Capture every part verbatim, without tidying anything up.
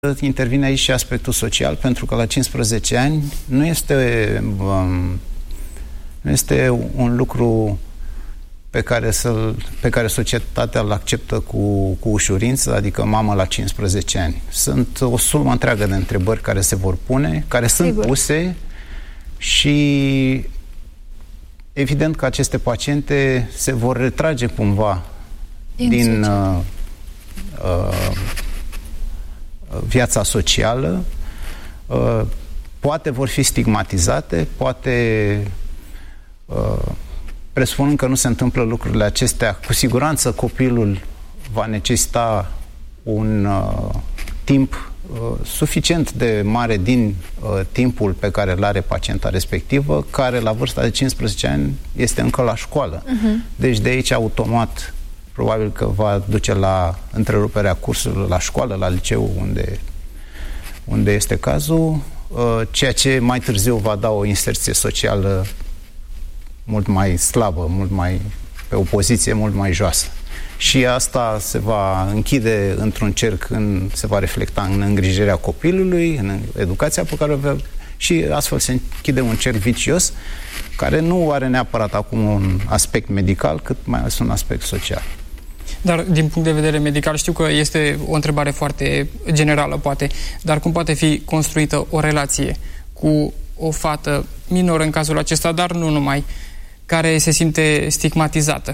intervine aici și aspectul social, pentru că la cincisprezece ani nu este, um, nu este un lucru pe care, să, pe care societatea îl acceptă cu, cu ușurință, adică mamă la cincisprezece ani. Sunt o sumă întreagă de întrebări care se vor pune, care sunt Sigur. puse și evident că aceste paciente se vor retrage cumva din, din uh, uh, viața socială, uh, poate vor fi stigmatizate, poate uh, presupunând că nu se întâmplă lucrurile acestea, cu siguranță copilul va necesita un uh, timp uh, suficient de mare din uh, timpul pe care îl are pacienta respectivă, care la vârsta de cincisprezece ani este încă la școală. Uh-huh. Deci de aici automat probabil că va duce la întreruperea cursurilor la școală, la liceu, unde, unde este cazul, uh, ceea ce mai târziu va da o inserție socială mult mai slabă, mult mai, pe o poziție mult mai joasă. Și asta se va închide într-un cerc când se va reflecta în îngrijirea copilului, în educația pe care o avea, și astfel se închide un cerc vicios care nu are neapărat acum un aspect medical, cât mai ales un aspect social. Dar din punct de vedere medical, știu că este o întrebare foarte generală, poate, dar cum poate fi construită o relație cu o fată minoră în cazul acesta, dar nu numai, care se simte stigmatizată?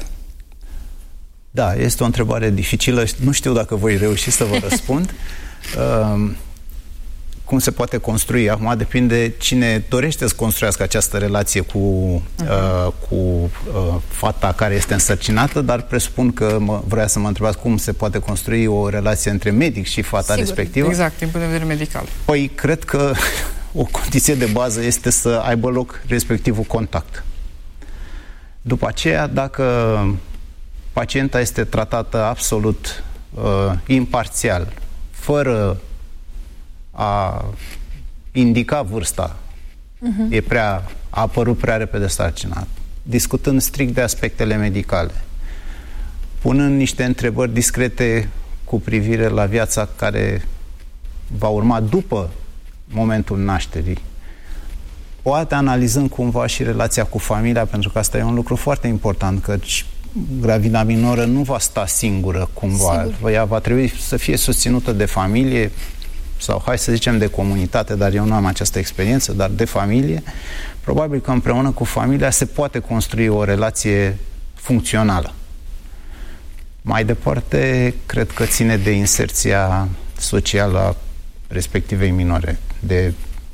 Da, este o întrebare dificilă. Nu știu dacă voi reuși să vă răspund. uh, cum se poate construi? Acum depinde cine dorește să construiască această relație cu, uh, cu uh, fata care este însărcinată, dar presupun că mă, vrea să mă întrebați cum se poate construi o relație între medic și fata Sigur. respectivă. Exact, din punct de vedere medical. Păi, cred că o condiție de bază este să aibă loc respectivul contact. După aceea, dacă pacienta este tratată absolut uh, imparțial, fără a indica vârsta, uh-huh. e prea, a apărut prea repede sarcina, discutând strict de aspectele medicale, punând niște întrebări discrete cu privire la viața care va urma după momentul nașterii, poate analizând cumva și relația cu familia, pentru că asta e un lucru foarte important, căci gravida minoră nu va sta singură cumva. Sigur. Ea va trebui să fie susținută de familie sau, hai să zicem, de comunitate, dar eu nu am această experiență, dar de familie. Probabil că împreună cu familia se poate construi o relație funcțională. Mai departe, cred că ține de inserția socială a respectivei minore, de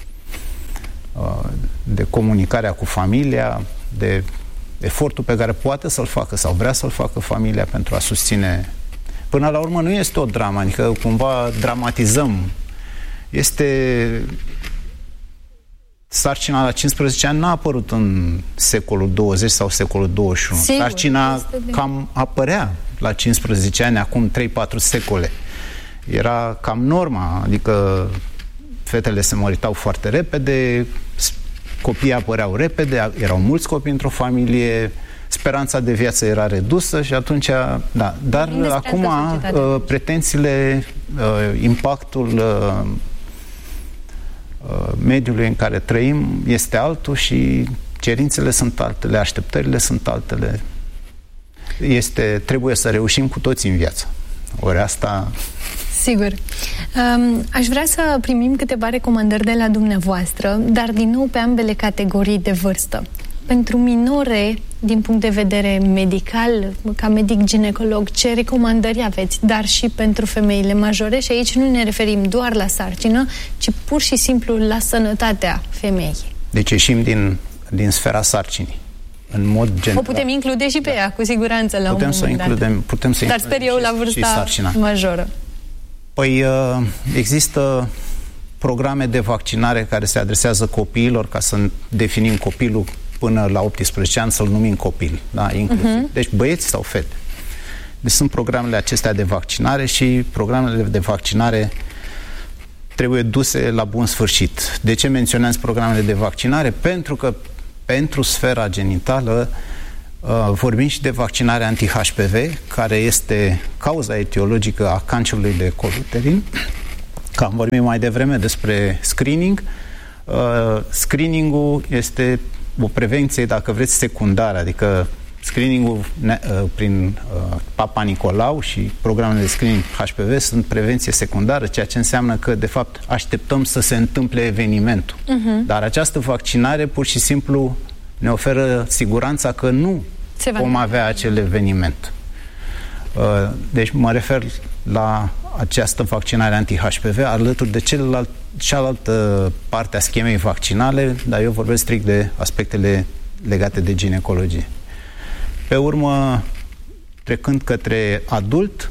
de comunicarea cu familia, de efortul pe care poate să-l facă sau vrea să-l facă familia pentru a susține. Până la urmă nu este o dramă, adică cumva dramatizăm. Este... Sarcina la cincisprezece ani n-a apărut în secolul douăzeci sau secolul douăzeci și unu. Sigur, Sarcina cam apărea la cincisprezece ani, acum trei patru secole. Era cam norma, adică fetele se măritau foarte repede, copiii apăreau repede, erau mulți copii într-o familie, speranța de viață era redusă și atunci, da. Dar acum uh, pretențiile, uh, impactul uh, uh, mediului în care trăim este altul și cerințele sunt altele, așteptările sunt altele. Este, trebuie să reușim cu toți în viață. Ori asta... Sigur. Um, aș vrea să primim câteva recomandări de la dumneavoastră, dar din nou pe ambele categorii de vârstă. Pentru minore, din punct de vedere medical, ca medic ginecolog, ce recomandări aveți? Dar și pentru femeile majore, și aici nu ne referim doar la sarcină, ci pur și simplu la sănătatea femeii. Deci ieșim din, din sfera sarcinii. În mod general. O putem include și pe da. ea, cu siguranță, la putem un moment să includem, dat. Putem să Dar sper eu la vârsta majoră. Păi există programe de vaccinare care se adresează copiilor, ca să definim copilul până la optsprezece ani, să-l numim copil, da, inclusiv. Uh-huh. Deci băieți sau fete. Deci sunt programele acestea de vaccinare și programele de vaccinare trebuie duse la bun sfârșit. De ce menționez programele de vaccinare? Pentru că pentru sfera genitală uh, vorbim și de vaccinarea anti-H P V, care este cauza etiologică a cancerului de col uterin că am vorbit mai devreme despre screening. Uh, screening-ul este o prevenție, dacă vreți, secundară, adică screening-ul uh, prin uh, Papa Nicolau și programele de screening H P V sunt prevenție secundară, ceea ce înseamnă că, de fapt, așteptăm să se întâmple evenimentul. Uh-huh. Dar această vaccinare, pur și simplu, ne oferă siguranța că nu vom avea acel eveniment. Uh, deci mă refer la această vaccinare anti-H P V alături de celălalt, cealaltă parte a schemei vaccinale, dar eu vorbesc strict de aspectele legate de ginecologie. Pe urmă, trecând către adult,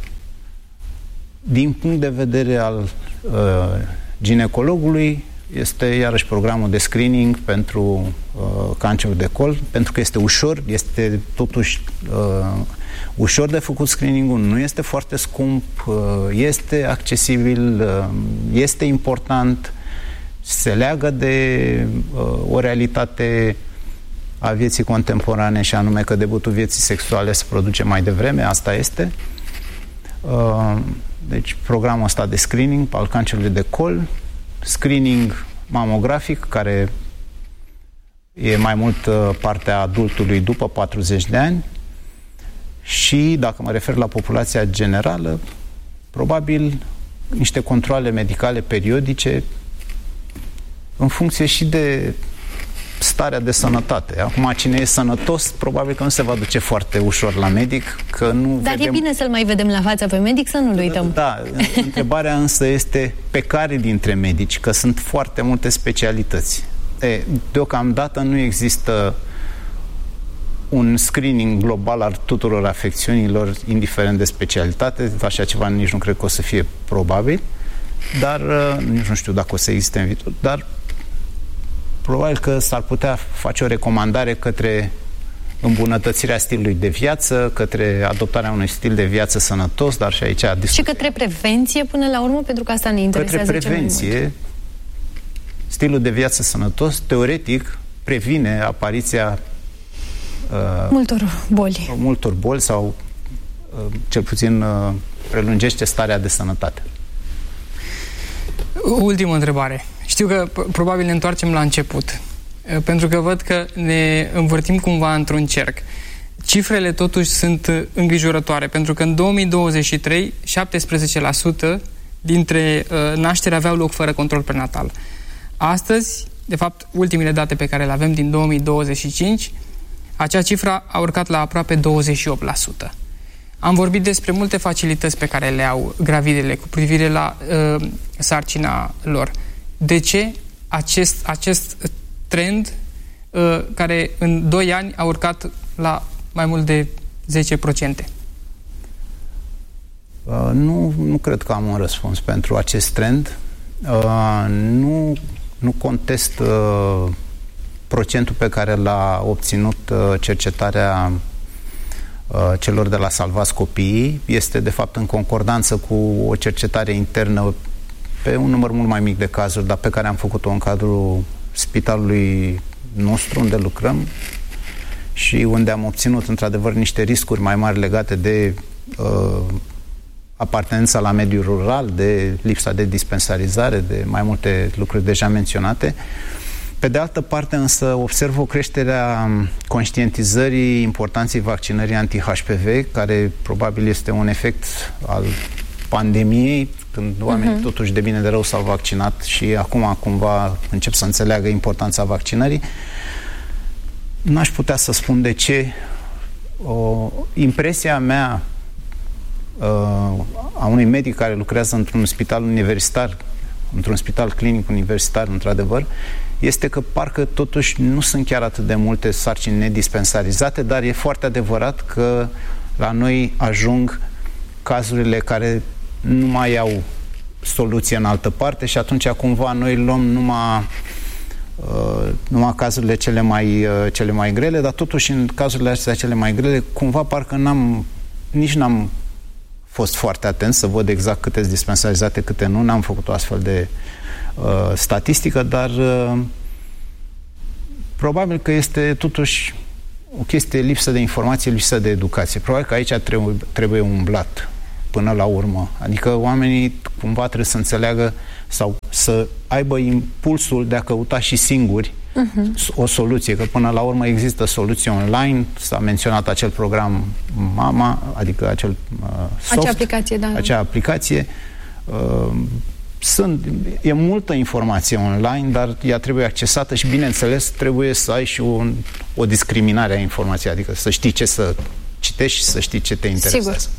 din punct de vedere al uh, ginecologului, este iarăși programul de screening pentru uh, cancerul de col, pentru că este ușor, este totuși uh, ușor de făcut screening-ul, nu este foarte scump, uh, este accesibil, uh, este important, se leagă de uh, o realitate a vieții contemporane, și anume că debutul vieții sexuale se produce mai devreme, asta este. Uh, deci programul ăsta de screening al cancerului de col, screening mamografic, care e mai mult uh, partea adultului după patruzeci de ani, și, dacă mă refer la populația generală, probabil niște controale medicale periodice în funcție și de starea de sănătate. Acum, cine e sănătos, probabil că nu se va duce foarte ușor la medic, că nu Dar vedem... e bine să-l mai vedem la fața pe medic, să nu-l uităm. Da, întrebarea însă este pe care dintre medici, că sunt foarte multe specialități. E, deocamdată nu există un screening global al tuturor afecțiunilor, indiferent de specialitate. Așa ceva nici nu cred că o să fie probabil, dar nici nu știu dacă o să existe în viitor, dar probabil că s-ar putea face o recomandare către îmbunătățirea stilului de viață, către adoptarea unui stil de viață sănătos, dar și aici discuție. Și către prevenție până la urmă, pentru că asta ne interesează. Către prevenție, stilul de viață sănătos, teoretic, previne apariția uh, multor boli. multor boli sau uh, cel puțin uh, prelungește starea de sănătate. Ultimă întrebare. Știu că probabil ne întoarcem la început, pentru că văd că ne învârtim cumva într-un cerc. Cifrele totuși sunt îngrijorătoare, pentru că în două mii douăzeci și trei, șaptesprezece la sută dintre uh, nașteri aveau loc fără control prenatal. Astăzi, de fapt, ultimele date pe care le avem din două mii douăzeci și cinci, acea cifră a urcat la aproape douăzeci și opt la sută. Am vorbit despre multe facilități pe care le au gravidele cu privire la uh, sarcina lor. De ce acest, acest trend uh, care în doi ani a urcat la mai mult de zece la sută? Uh, nu, nu cred că am un răspuns pentru acest trend. Uh, nu, nu contest uh, procentul pe care l-a obținut uh, cercetarea uh, celor de la Salvați Copiii. Este, de fapt, în concordanță cu o cercetare internă pe un număr mult mai mic de cazuri, dar pe care am făcut-o în cadrul spitalului nostru, unde lucrăm și unde am obținut, într-adevăr, niște riscuri mai mari legate de uh, apartenența la mediul rural, de lipsa de dispensarizare, de mai multe lucruri deja menționate. Pe de altă parte, însă, observ o creștere a conștientizării importanței vaccinării anti-H P V, care probabil este un efect al pandemiei, când oamenii uh-huh. totuși de bine de rău s-au vaccinat și acum cumva încep să înțeleagă importanța vaccinării. N-aș putea să spun de ce. O, impresia mea uh, a unui medic care lucrează într-un spital universitar, într-un spital clinic universitar, într-adevăr, este că parcă totuși nu sunt chiar atât de multe sarcini nedispensarizate, dar e foarte adevărat că la noi ajung cazurile care nu mai au soluție în altă parte și atunci cumva noi luăm numai, uh, numai cazurile cele mai, uh, cele mai grele, dar totuși în cazurile astea cele mai grele cumva parcă n-am, nici n-am fost foarte atent să văd exact câte sunt dispensarizate, câte nu, n-am făcut o astfel de uh, statistică, dar uh, probabil că este totuși o chestie lipsă de informație, lipsă de educație. Probabil că aici trebuie, trebuie umblat. până la urmă. Adică oamenii cumva trebuie să înțeleagă sau să aibă impulsul de a căuta și singuri uh-huh. o soluție, că până la urmă există soluții online, s-a menționat acel program Mama, adică acel uh, soft, acea aplicație, da. acea aplicație. Uh, sunt, e multă informație online, dar ea trebuie accesată și, bineînțeles, trebuie să ai și un, o discriminare a informației, adică să știi ce să citești și să știi ce te interesează. Sigur.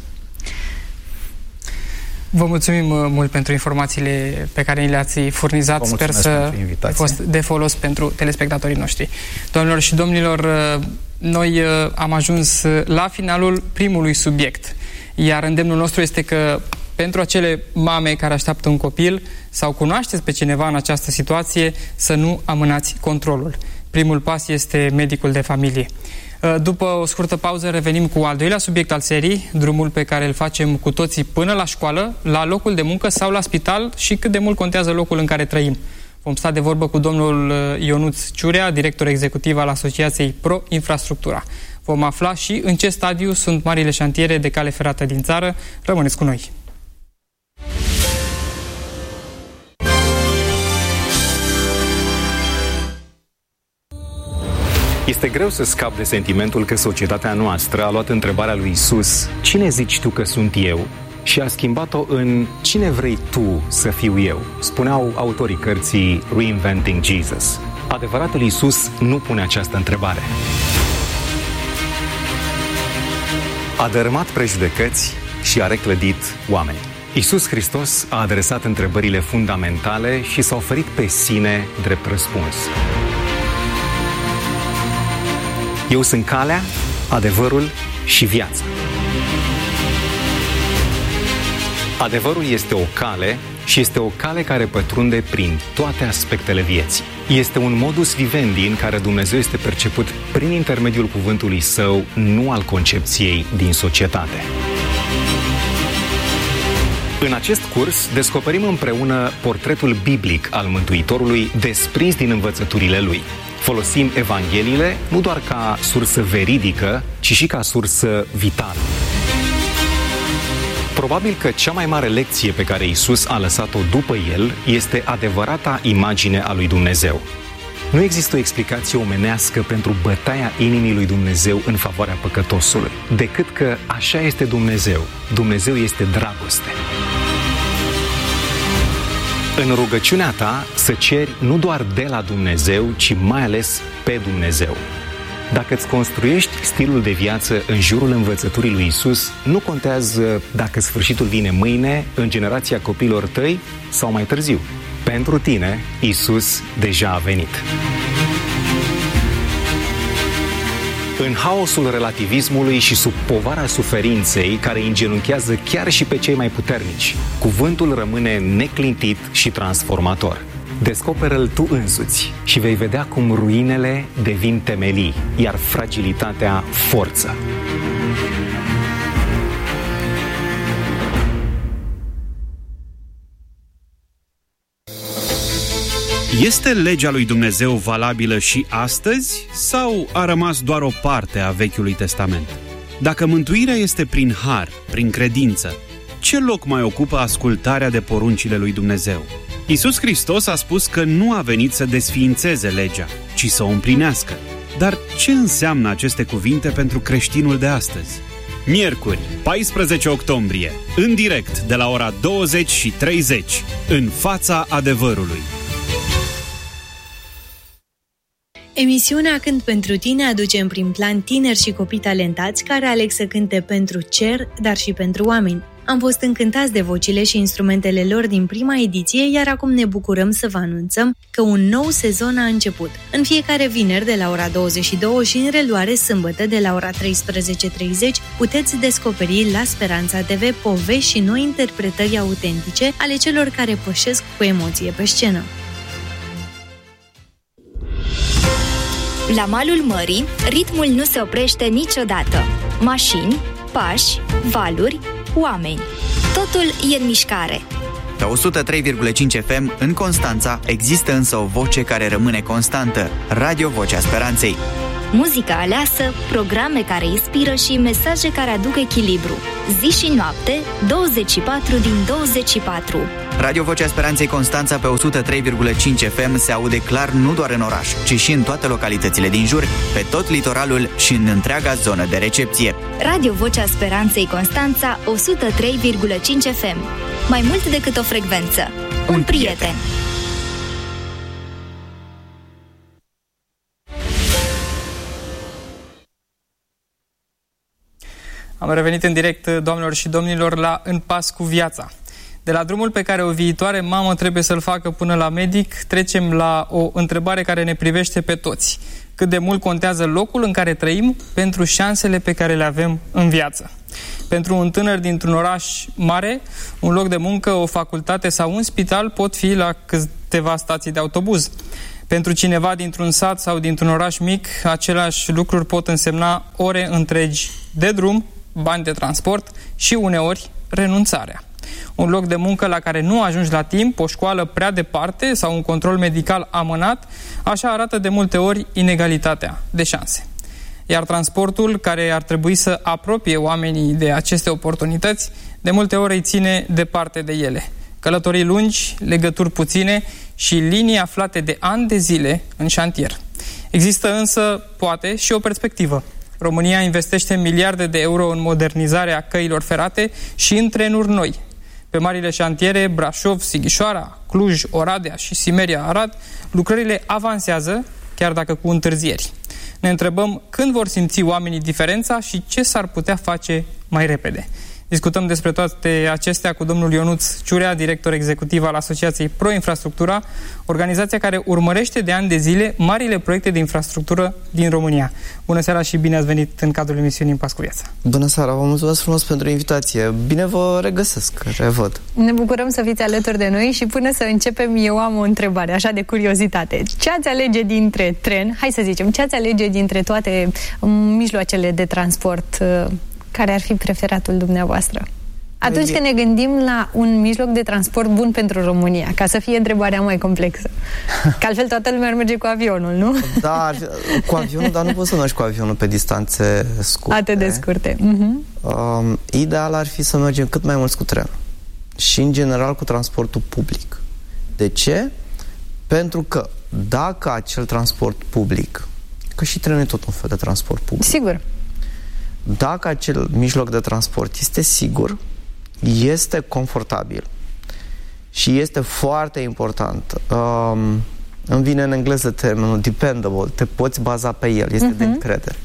Vă mulțumim mult pentru informațiile pe care ni le-ați furnizat. Sper să fi fost de folos pentru telespectatorii noștri. Doamnelor și domnilor, noi am ajuns la finalul primului subiect, iar îndemnul nostru este că pentru acele mame care așteaptă un copil sau cunoașteți pe cineva în această situație, să nu amânați controlul. Primul pas este medicul de familie. După o scurtă pauză revenim cu al doilea subiect al serii, drumul pe care îl facem cu toții până la școală, la locul de muncă sau la spital și cât de mult contează locul în care trăim. Vom sta de vorbă cu domnul Ionuț Ciurea, director executiv al Asociației Pro Infrastructura. Vom afla și în ce stadiu sunt marile șantiere de cale ferată din țară. Rămâneți cu noi! Este greu să scapi de sentimentul că societatea noastră a luat întrebarea lui Isus, cine zici tu că sunt eu? Și a schimbat-o în cine vrei tu să fiu eu? Spuneau autorii cărții Reinventing Jesus. Adevăratul Isus nu pune această întrebare. A dărâmat prejudecăți și a reclădit oameni. Isus Hristos a adresat întrebările fundamentale și s-a oferit pe sine drept răspuns. Eu sunt calea, adevărul și viața. Adevărul este o cale și este o cale care pătrunde prin toate aspectele vieții. Este un modus vivendi în care Dumnezeu este perceput prin intermediul cuvântului Său, nu al concepției din societate. În acest curs descoperim împreună portretul biblic al Mântuitorului desprins din învățăturile Lui. Folosim Evangheliile nu doar ca sursă veridică, ci și ca sursă vitală. Probabil că cea mai mare lecție pe care Isus a lăsat-o după El este adevărata imagine a lui Dumnezeu. Nu există o explicație omenească pentru bătaia inimii lui Dumnezeu în favoarea păcătosului, decât că așa este Dumnezeu. Dumnezeu este dragoste. În rugăciunea ta să ceri nu doar de la Dumnezeu, ci mai ales pe Dumnezeu. Dacă îți construiești stilul de viață în jurul învățăturii lui Isus, nu contează dacă sfârșitul vine mâine, în generația copiilor tăi sau mai târziu. Pentru tine, Isus deja a venit. În haosul relativismului și sub povara suferinței care îngenunchează chiar și pe cei mai puternici, cuvântul rămâne neclintit și transformator. Descoperă-l tu însuți și vei vedea cum ruinele devin temelii, iar fragilitatea forță. Este legea lui Dumnezeu valabilă și astăzi sau a rămas doar o parte a Vechiului Testament? Dacă mântuirea este prin har, prin credință, ce loc mai ocupă ascultarea de poruncile lui Dumnezeu? Iisus Hristos a spus că nu a venit să desființeze legea, ci să o împlinească. Dar ce înseamnă aceste cuvinte pentru creștinul de astăzi? Miercuri, paisprezece octombrie, în direct de la ora douăzeci și treizeci, în fața adevărului. Emisiunea Cânt pentru tine aduce în prim plan tineri și copii talentați care aleg să cânte pentru cer, dar și pentru oameni. Am fost încântați de vocile și instrumentele lor din prima ediție, iar acum ne bucurăm să vă anunțăm că un nou sezon a început. În fiecare vineri de la ora douăzeci și două și în reluare sâmbătă de la ora treisprezece treizeci puteți descoperi la Speranța T V povești și noi interpretări autentice ale celor care pășesc cu emoție pe scenă. La malul mării, ritmul nu se oprește niciodată. Mașini, pași, valuri, oameni. Totul e în mișcare. La o sută trei virgulă cinci F M, în Constanța, există însă o voce care rămâne constantă. Radio Vocea Speranței. Muzica aleasă, programe care inspiră și mesaje care aduc echilibru. Zi și noapte, douăzeci și patru din douăzeci și patru. Radio Vocea Speranței Constanța pe o sută trei virgulă cinci F M se aude clar nu doar în oraș, ci și în toate localitățile din jur, pe tot litoralul și în întreaga zonă de recepție. Radio Vocea Speranței Constanța o sută trei virgulă cinci F M. Mai mult decât o frecvență. Un, Un prieten. prieten. Am revenit în direct, doamnelor și domnilor, la În pas cu viața. De la drumul pe care o viitoare mamă trebuie să-l facă până la medic, trecem la o întrebare care ne privește pe toți. Cât de mult contează locul în care trăim pentru șansele pe care le avem în viață? Pentru un tânăr dintr-un oraș mare, un loc de muncă, o facultate sau un spital pot fi la câteva stații de autobuz. Pentru cineva dintr-un sat sau dintr-un oraș mic, aceleași lucruri pot însemna ore întregi de drum, bani de transport și uneori renunțarea. Un loc de muncă la care nu ajungi la timp, o școală prea departe sau un control medical amânat, așa arată de multe ori inegalitatea de șanse. Iar transportul, care ar trebui să apropie oamenii de aceste oportunități, de multe ori îi ține departe de ele. Călătorii lungi, legături puține și linii aflate de ani de zile în șantier. Există însă, poate, și o perspectivă. România investește miliarde de euro în modernizarea căilor ferate și în trenuri noi. Pe marile șantiere, Brașov, Sighișoara, Cluj, Oradea și Simeria-Arad, lucrările avansează, chiar dacă cu întârzieri. Ne întrebăm când vor simți oamenii diferența și ce s-ar putea face mai repede. Discutăm despre toate acestea cu domnul Ionuț Ciurea, director executiv al Asociației Pro Infrastructura, organizația care urmărește de ani de zile marile proiecte de infrastructură din România. Bună seara și bine ați venit în cadrul emisiunii În pas cu viața. Bună seara, vă mulțumesc frumos pentru invitație. Bine vă regăsesc, revăd. Ne bucurăm să fiți alături de noi și până să începem eu am o întrebare, așa de curiozitate. Ce ați alege dintre tren, hai să zicem, ce ați alege dintre toate mijloacele de transport? Care ar fi preferatul dumneavoastră? Atunci când ne gândim la un mijloc de transport bun pentru România, ca să fie întrebarea mai complexă. Că altfel toată lumea ar merge cu avionul, nu? Da, cu avionul, dar nu poți să mergi cu avionul pe distanțe scurte. Atât de scurte. Uh-huh. Um, ideal ar fi să mergem cât mai mulți cu trenul. Și, în general, cu transportul public. De ce? Pentru că dacă acel transport public, că și trenul e tot un fel de transport public. Sigur. Dacă acel mijloc de transport este sigur, este confortabil și este foarte important, um, îmi vine în engleză termenul dependable, te poți baza pe el, este uh-huh. de încredere,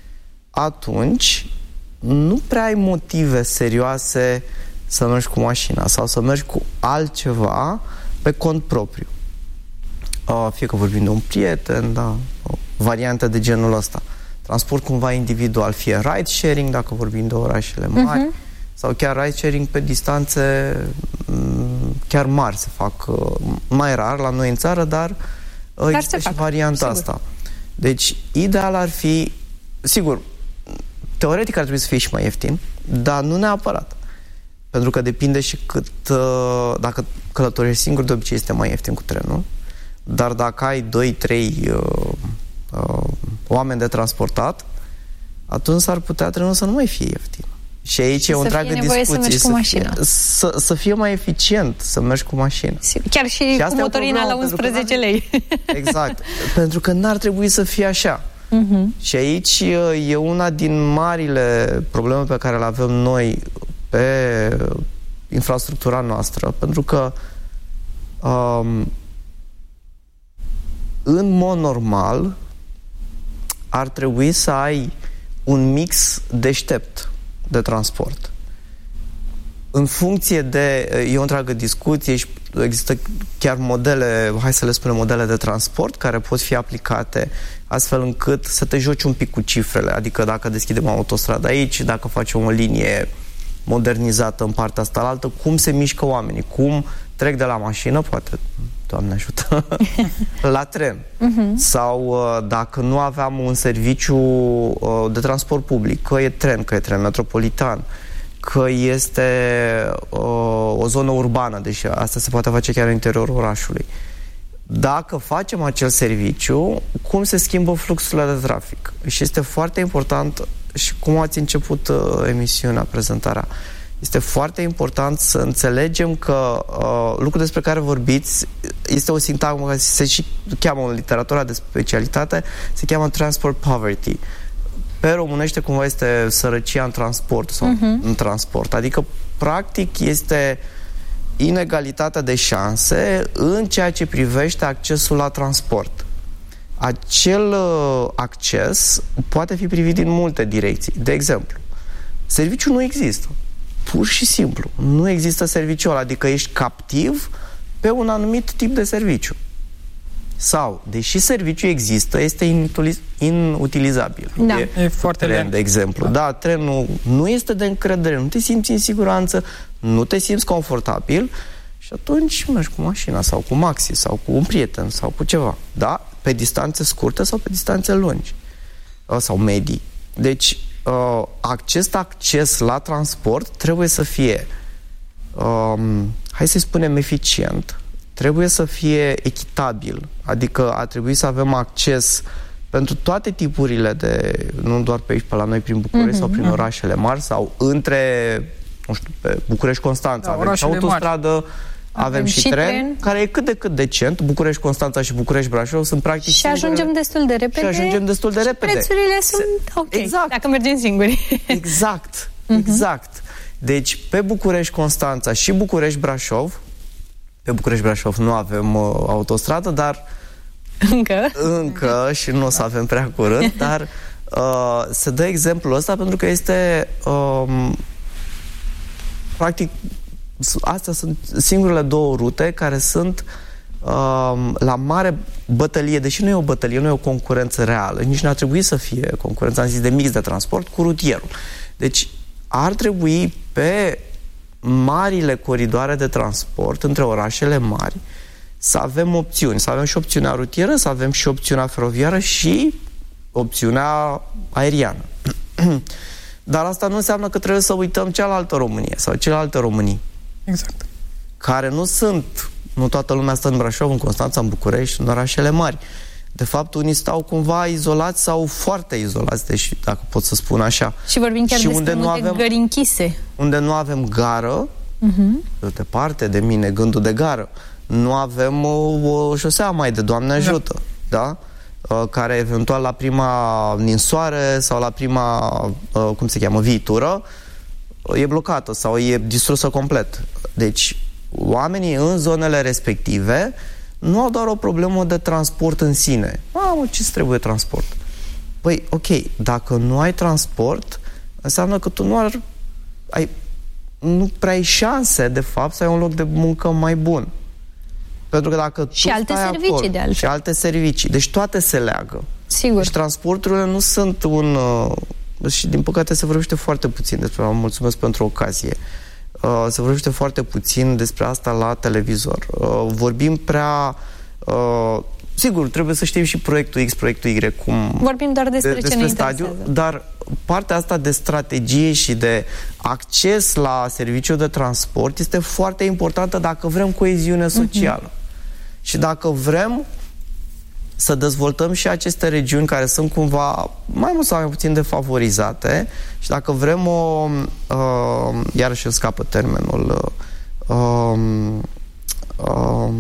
atunci nu prea ai motive serioase să mergi cu mașina sau să mergi cu altceva pe cont propriu. Uh, fie că vorbim de un prieten, da, o variantă de genul ăsta. Transport cumva individual, fie ride-sharing, dacă vorbim de orașele mari, uh-huh. sau chiar ride-sharing pe distanțe chiar mari se fac, mai rar la noi în țară, dar, dar există și fac, varianta sigur. Asta. Deci, ideal ar fi, sigur, teoretic ar trebui să fie și mai ieftin, dar nu neapărat. Pentru că depinde și cât, dacă călătorești singur, de obicei este mai ieftin cu trenul, dar dacă ai doi trei Uh, oameni de transportat, atunci s-ar putea trenul să nu mai fie ieftin. Și aici e o întreagă discuție. Să mergi cu mașina. Să, să fie mai eficient să mergi cu mașina. Chiar și, și cu motorina la unsprezece lei. Exact. Pentru că n-ar trebui să fie așa. Uh-huh. Și aici e una din marile probleme pe care le avem noi pe infrastructura noastră. Pentru că um, în mod normal ar trebui să ai un mix deștept de transport. În funcție de... E o întreagă discuție și există chiar modele, hai să le spunem, modele de transport care pot fi aplicate astfel încât să te joci un pic cu cifrele. Adică dacă deschidem autostrada aici, dacă facem o linie modernizată în partea asta la altă, cum se mișcă oamenii, cum trec de la mașină, poate, Doamne ajută, la tren. Uh-huh. Sau dacă nu aveam un serviciu de transport public, că e tren, că e tren metropolitan, că este uh, o zonă urbană, deși asta se poate face chiar în interiorul orașului. dacă facem acel serviciu, cum se schimbă fluxurile de trafic. Și este foarte important, și cum ați început uh, emisiunea, prezentarea, este foarte important să înțelegem că uh, lucrul despre care vorbiți este o sintagmă care se și cheamă în literatura de specialitate, se cheamă transport poverty. Pe românește cumva este sărăcia în transport sau uh-huh. în transport. Adică, practic, este inegalitatea de șanse în ceea ce privește accesul la transport. Acel uh, acces poate fi privit din multe direcții. De exemplu, serviciul nu există. Pur și simplu. Nu există serviciul ăla, adică ești captiv pe un anumit tip de serviciu. Sau, deși serviciul există, este inutilizabil. Da. E, e foarte tren, de exemplu. Da. da, trenul nu este de încredere, nu te simți în siguranță, nu te simți confortabil și atunci mergi cu mașina sau cu maxi sau cu un prieten sau cu ceva. Da? Pe distanțe scurte sau pe distanțe lungi sau medii. Deci, uh, acest acces la transport trebuie să fie, um, hai să spunem, eficient, trebuie să fie echitabil, adică ar trebui să avem acces pentru toate tipurile de, nu doar pe aici, pe la noi prin București mm-hmm. sau prin orașele mari sau între, nu știu, pe București-Constanța, da, avem și autostradă, mari. Avem, avem și, și tren, tren, care e cât de cât decent. București-Constanța și București-Brașov sunt practic și ajungem singure, destul de repede. Și ajungem destul de repede. Prețurile sunt ok, exact. Dacă mergem singuri. Exact, exact. Deci, pe București-Constanța și București-Brașov, pe București-Brașov nu avem uh, autostradă, dar încă, încă și nu o să avem prea curând, dar uh, se dă exemplul ăsta pentru că este uh, practic astea sunt singurele două rute care sunt uh, la mare bătălie, deși nu e o bătălie, nu e o concurență reală, nici nu ar trebui să fie concurență, am zis, de mix de transport cu rutierul. Deci ar trebui pe marile coridoare de transport între orașele mari să avem opțiuni, să avem și opțiunea rutieră, să avem și opțiunea feroviară și opțiunea aeriană. Dar asta nu înseamnă că trebuie să uităm cealaltă Românie sau celelalte Românii. Exact. Care nu sunt, nu toată lumea stă în Brașov, în Constanța, în București, în orașele mari. De fapt, unii stau cumva izolați sau foarte izolați, deși, dacă pot să spun așa. Și vorbim chiar și despre multe avem, gări închise. Unde nu avem gară, uh-huh. departe de mine gândul de gară, nu avem o, o șosea mai de Doamne ajută, da? da? Care eventual la prima ninsoare sau la prima, cum se cheamă, viitură, e blocată sau e distrusă complet. Deci, oamenii în zonele respective nu au doar o problemă de transport în sine. Mamă, ce-ți trebuie transport? Păi, ok, dacă nu ai transport, înseamnă că tu nu ar, ai, nu prea ai șanse, de fapt, să ai un loc de muncă mai bun. Pentru că dacă și tu alte stai servicii, acolo, de altfel. Și alte servicii. Deci toate se leagă. Sigur. Deci transporturile nu sunt un... Uh, și din păcate se vorbește foarte puțin despre... Mă mulțumesc pentru ocazie. Uh, se vorbește foarte puțin despre asta la televizor. Uh, vorbim prea... Uh, sigur, trebuie să știm și proiectul X, proiectul Y, cum... Vorbim doar despre, de, despre ce ne stadiu, interesează. Dar partea asta de strategie și de acces la serviciul de transport este foarte importantă dacă vrem coeziune socială. Uh-huh. Și dacă vrem să dezvoltăm și aceste regiuni care sunt cumva mai mult sau mai puțin defavorizate și dacă vrem o... Uh, iarăși îmi scapă termenul... Uh, uh,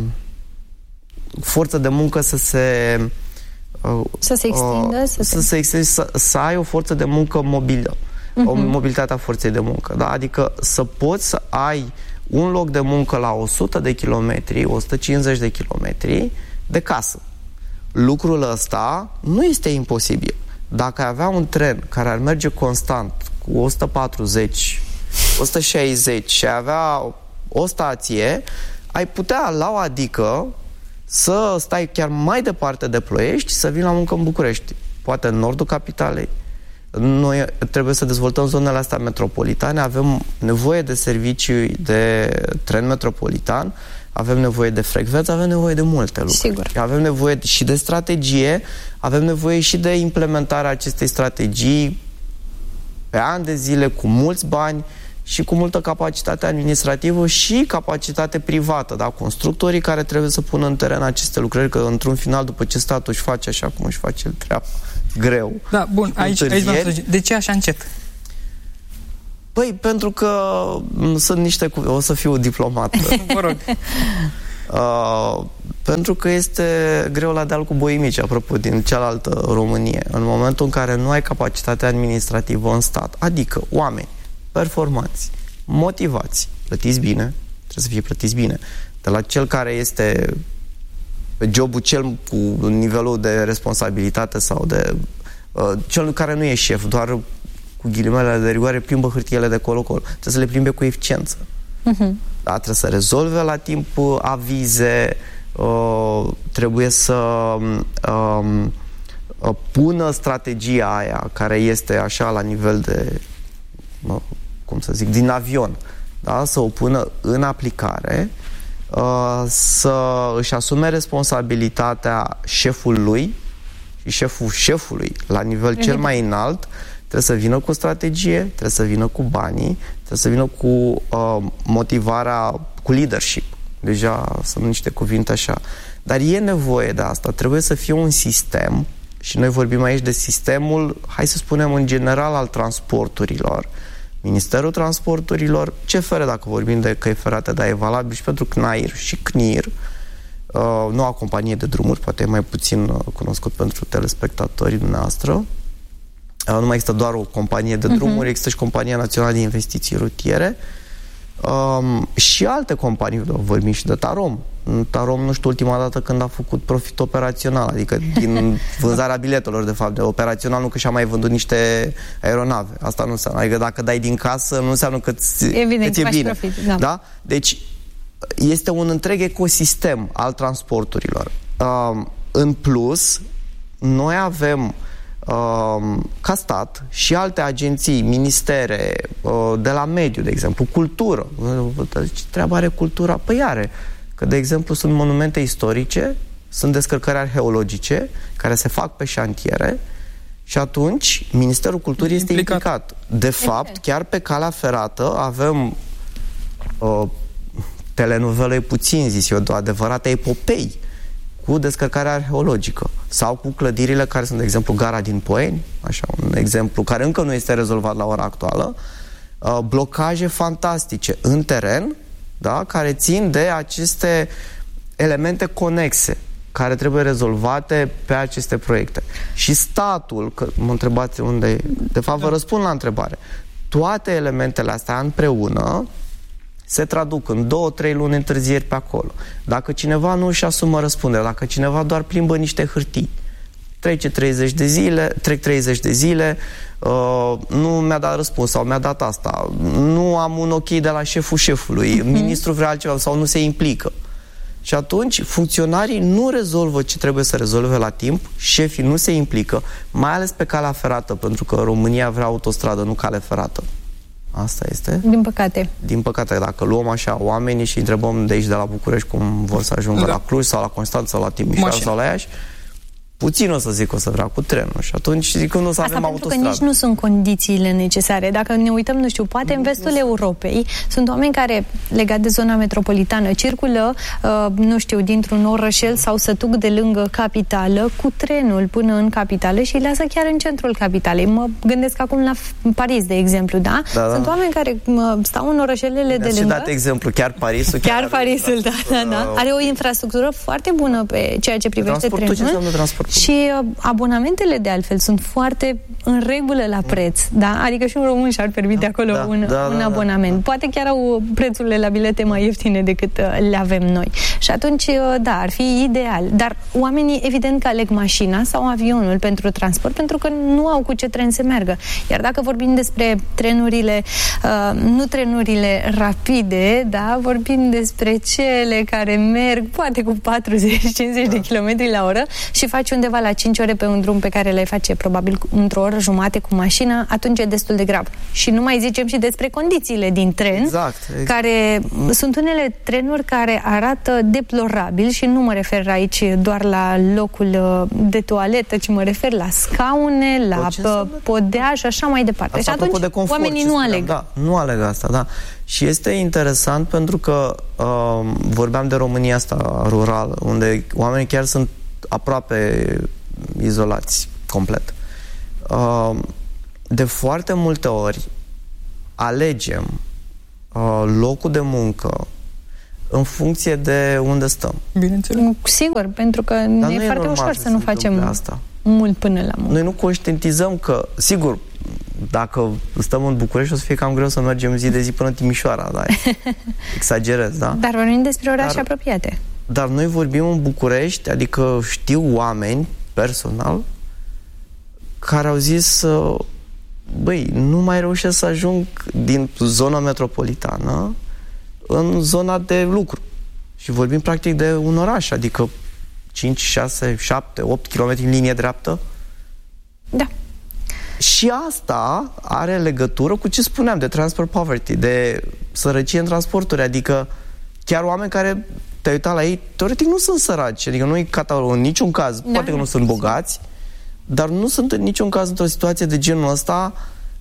forță de muncă să se... Uh, să se extindă? Uh, să, să, se extindă să, să ai o forță de muncă mobilă. Uh-huh. O mobilitate a forței de muncă. Da? Adică să poți să ai un loc de muncă la o sută de kilometri, o sută cincizeci de kilometri de casă. Lucrul ăsta nu este imposibil. Dacă ai avea un tren care ar merge constant cu o sută patruzeci, o sută șaizeci și ai avea o stație, ai putea la o adică să stai chiar mai departe de Ploiești, să vii la muncă în București, poate în nordul capitalei. Noi trebuie să dezvoltăm zonele astea metropolitane, avem nevoie de servicii de tren metropolitan, avem nevoie de frecvență, avem nevoie de multe lucruri. Sigur. Avem nevoie și de strategie, avem nevoie și de implementarea acestei strategii pe ani de zile, cu mulți bani și cu multă capacitate administrativă și capacitate privată, da? Constructorii care trebuie să pună în teren aceste lucrări, că într-un final, după ce statul își face așa cum își face el treaba, greu. Da, bun, aici, aici de ce așa încet? Păi, pentru că sunt niște cuvinte, o să fiu diplomat. Vă rog. Uh, pentru că este greu la deal cu boii mici, apropo, din cealaltă Românie. În momentul în care nu ai capacitate administrativă în stat, adică oameni performanți, motivați, plătiți bine, trebuie să fie plătiți bine, de la cel care este pe jobul cel cu nivelul de responsabilitate sau de uh, cel care nu e șef, doar cu ghilimele de rigoare plimbă hârtiele de colo-colo. Trebuie să le plimbe cu eficiență. Uh-huh. Da, trebuie să rezolve la timp avize, uh, trebuie să uh, uh, pună strategia aia care este așa la nivel de uh, cum să zic, din avion, da? Să o pună în aplicare, uh, să își asume responsabilitatea șefului și șeful șefului la nivel cel mai înalt. Trebuie să vină cu strategie, trebuie să vină cu banii, trebuie să vină cu uh, motivarea, cu leadership. Deja sunt niște cuvinte așa. Dar e nevoie de asta. Trebuie să fie un sistem, și noi vorbim aici de sistemul, hai să spunem în general, al transporturilor. Ministerul Transporturilor, C F R, dacă vorbim de căi ferate, dar e valabil și pentru C N A I R și C N I R, uh, noua companie de drumuri, poate e mai puțin uh, cunoscut pentru telespectatorii dumneavoastră. Nu mai există doar o companie de drumuri, uh-huh. există și Compania Națională de Investiții Rutiere um, și alte companii, vorbim și de Tarom. Tarom, nu știu ultima dată când a făcut profit operațional, adică din vânzarea biletelor, de fapt, de operațional, nu că și-a mai vândut niște aeronave. Asta nu înseamnă, adică dacă dai din casă, nu înseamnă că ți, evident, că ți-e bine. Profit, da. Da? Deci, este un întreg ecosistem al transporturilor. Um, în plus, noi avem ca stat și alte agenții, ministere, de la mediu, de exemplu, cultură. Ce treabă are cultura? Păi are. Că, de exemplu, sunt monumente istorice, sunt descărcări arheologice care se fac pe șantiere și atunci Ministerul Culturii este implicat. implicat. De fapt, chiar pe calea ferată avem uh, telenovelă, puțin zis eu, o adevărată epopei cu descărcarea arheologică sau cu clădirile care sunt, de exemplu, gara din Poeni, așa, un exemplu care încă nu este rezolvat la ora actuală, uh, blocaje fantastice în teren, da, care țin de aceste elemente conexe care trebuie rezolvate pe aceste proiecte. Și statul, că mă întrebați unde, de fapt vă răspund la întrebare, toate elementele astea împreună se traduc în două, trei luni întârzieri pe acolo. Dacă cineva nu își asumă răspunderea, dacă cineva doar plimbă niște hârtii, trece treizeci de zile, trec treizeci de zile, uh, nu mi-a dat răspuns sau mi-a dat asta, nu am un ok de la șeful șefului, mm-hmm. ministrul vrea altceva sau nu se implică. Și atunci funcționarii nu rezolvă ce trebuie să rezolve la timp, șefii nu se implică, mai ales pe calea ferată, pentru că România vrea autostradă, nu cale ferată. Asta este. Din păcate. Din păcate, dacă luăm așa oamenii și întrebăm de aici, de la București, cum vor să ajungă da. la Cluj sau la Constanța sau la Timișoara Mașina. sau la Iași, puțin o să zic o să vrea cu trenul și atunci zic când o să Asta avem pentru autostradă. Că nici nu sunt condițiile necesare. Dacă ne uităm, nu știu, poate în vestul Europei sunt oameni care, legat de zona metropolitană, circulă, uh, nu știu, dintr-un orășel sau sătuc de lângă capitală cu trenul până în capitală și îi lasă chiar în centrul capitalei. Mă gândesc acum la Paris, de exemplu, da? da, da. Sunt oameni care uh, stau în orășelele de lângă. dat exemplu, chiar Parisul. Chiar, chiar Parisul, da, da, da. Are o infrastructură foarte bună pe ceea ce privește trenul. Ce înseamnă transport? Și uh, abonamentele, de altfel, sunt foarte în regulă la preț, da? Adică și un român și-ar permite acolo da, un, da, un da, abonament. Da, da. Poate chiar au prețurile la bilete mai ieftine decât uh, le avem noi. Și atunci, uh, da, ar fi ideal. Dar oamenii, evident, că aleg mașina sau avionul pentru transport, pentru că nu au cu ce tren să meargă. Iar dacă vorbim despre trenurile, uh, nu trenurile rapide, da? Vorbim despre cele care merg, poate cu patruzeci cincizeci da. de kilometri la oră și faci undeva la cinci ore pe un drum pe care le face probabil într-o oră jumate cu mașina, atunci e destul de grav. Și nu mai zicem și despre condițiile din tren, exact, exact. care sunt unele trenuri care arată deplorabil și nu mă refer aici doar la locul de toaletă, ci mă refer la scaune, la podea și așa mai departe. Asta, și atunci de confort, oamenii nu aleg. Da, nu aleg asta, da. Și este interesant pentru că uh, vorbeam de România asta rurală, unde oamenii chiar sunt aproape izolați complet. Uh, de foarte multe ori alegem uh, locul de muncă în funcție de unde stăm. Bineînțeles. Sigur, pentru că ne e foarte ușor să nu facem asta. Mult până la muncă. Noi nu conștientizăm că, sigur, dacă stăm în București o să fie cam greu să mergem zi de zi până Timișoara, da? Exagerez, da? Dar vorbim despre orașe dar, apropiate. Dar noi vorbim în București, adică știu oameni, personal, care au zis, băi, nu mai reușesc să ajung din zona metropolitană în zona de lucru. Și vorbim practic de un oraș, adică cinci, șase, șapte, opt kilometri în linie dreaptă. Da. Și asta are legătură cu ce spuneam de transport poverty, de sărăcie în transporturi, adică chiar oameni care te-ai uitat la ei, teoretic nu sunt săraci, adică nu-i catalog în niciun caz, da, poate că nu sunt bogați, dar nu sunt în niciun caz într-o situație de genul ăsta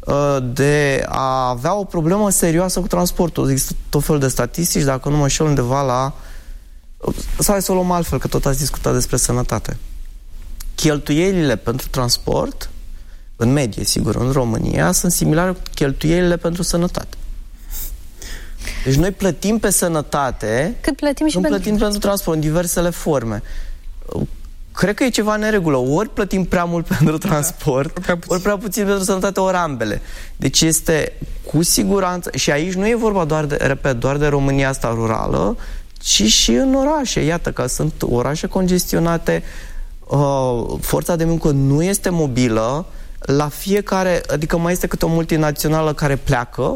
de a avea o problemă serioasă cu transportul. Există tot felul de statistici, dacă nu mă înșel, undeva la... Sau hai să o luăm altfel, că tot ați discutat despre sănătate. Cheltuielile pentru transport, în medie, sigur, în România, sunt similare cu cheltuielile pentru sănătate. Deci noi plătim pe sănătate, cât plătim și nu pentru... plătim pentru transport, în diversele forme. Cred că e ceva în neregulă. Ori plătim prea mult pentru transport, da, prea ori prea puțin pentru sănătate, ori ambele. Deci este cu siguranță, și aici nu e vorba doar de, repet, doar de România asta rurală, ci și în orașe. Iată că sunt orașe congestionate, uh, forța de muncă nu este mobilă, la fiecare, adică mai este câte o multinațională care pleacă,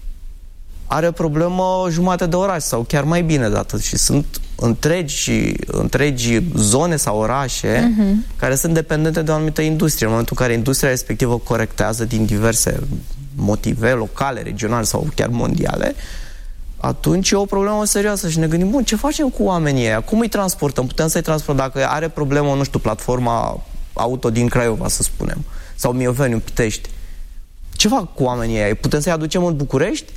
are o problemă jumate de oraș sau chiar mai bine de atât. Și sunt întregi, întregi zone sau orașe uh-huh. care sunt dependente de o anumită industrie. În momentul în care industria respectivă corectează din diverse motive locale, regionale sau chiar mondiale, atunci e o problemă serioasă și ne gândim, bun, ce facem cu oamenii ăia? Cum îi transportăm? Putem să-i transportăm dacă are problemă, nu știu, platforma auto din Craiova, să spunem, sau Mioveni, în Pitești. Ce fac cu oamenii ăia? Putem să-i aducem în București?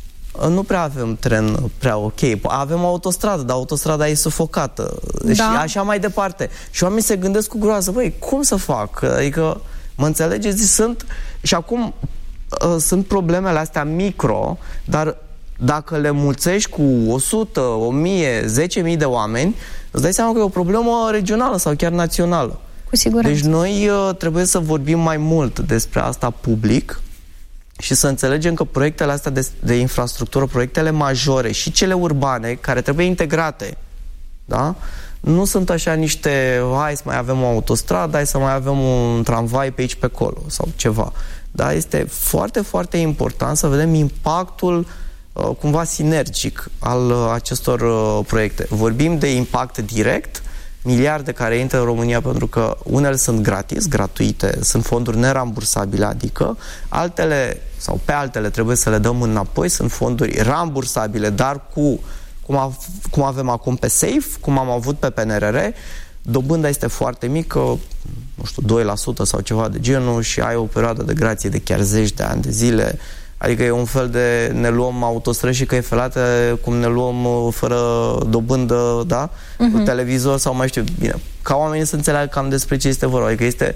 Nu prea avem tren prea ok. Avem autostradă, dar autostrada e sufocată. Da. Și așa mai departe. Și oamenii se gândesc cu groază, băi, cum să fac? Adică, mă înțelegeți? Sunt... Și acum uh, sunt problemele astea micro, dar dacă le mulțești cu o sută, o mie, zece mii de oameni, îți dai seama că e o problemă regională sau chiar națională. Cu siguranță. Deci noi uh, trebuie să vorbim mai mult despre asta public și să înțelegem că proiectele astea de, de infrastructură, proiectele majore și cele urbane, care trebuie integrate, da? Nu sunt așa niște, hai să mai avem o autostradă, hai să mai avem un tramvai pe aici, pe acolo, sau ceva. Da? Este foarte, foarte important să vedem impactul uh, cumva sinergic al uh, acestor uh, proiecte. Vorbim de impact direct, miliarde care intră în România pentru că unele sunt gratis, gratuite, sunt fonduri nerambursabile, adică altele, sau pe altele trebuie să le dăm înapoi, sunt fonduri rambursabile, dar cu, cum, a, cum avem acum pe SAFE, cum am avut pe P N R R, dobânda este foarte mică, nu știu, doi la sută sau ceva de genul și ai o perioadă de grație de chiar zeci de ani de zile. Adică e un fel de ne luăm autostrăzi și căi ferate cum ne luăm fără dobândă, da? Uh-huh. Cu televizor sau mai știu, bine, ca oamenii să înțeleagă cam despre ce este vorba. Adică este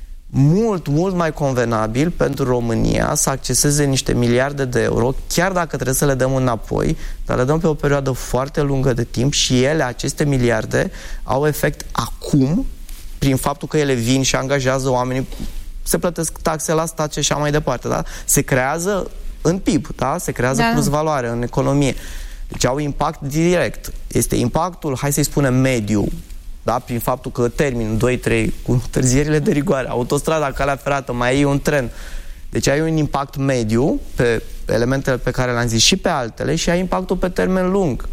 mult, mult mai convenabil pentru România să acceseze niște miliarde de euro, chiar dacă trebuie să le dăm înapoi, dar le dăm pe o perioadă foarte lungă de timp și ele, aceste miliarde, au efect acum, prin faptul că ele vin și angajează oamenii, se plătesc taxe la stat și așa mai departe, da? Se creează în P I B, da? Se creează da. Plus valoare în economie. Deci au impact direct. Este impactul, hai să-i spunem, mediu, da? Prin faptul că termin doi trei cu întârzierile de rigoare, autostrada, calea ferată, mai ai un tren. Deci ai un impact mediu pe elementele pe care le-am zis și pe altele și ai impactul pe termen lung.